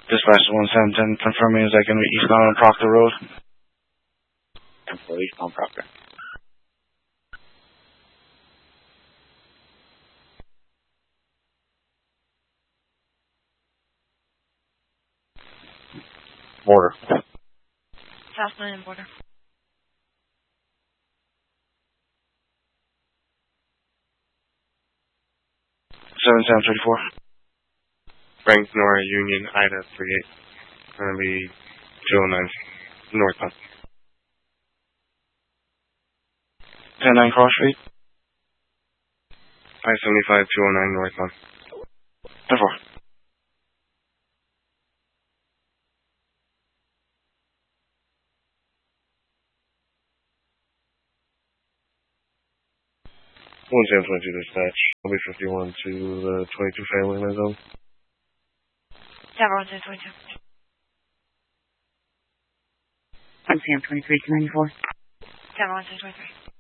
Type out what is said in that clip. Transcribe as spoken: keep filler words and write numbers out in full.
Dispatch one seven ten, confirming is that going to be eastbound on Proctor Road? ten four eastbound Proctor. Border. South London border. seven seven three four. Frank Nora Union, Ida three eight. Gonna be two oh nine northbound. ten nine Cross Street. I seventy-five two oh nine northbound. ten four. one seven twenty-two dispatch. I'll be fifty-one to the twenty-two family in my zone. Tower one seven twenty-two. one C M twenty-three to ninety-four. Tower one seven twenty-three.